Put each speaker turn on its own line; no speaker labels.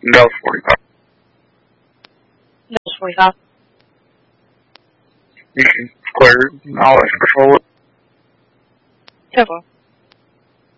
Nose 45.
Nose 45.
You can clear knowledge patrol.
10-4.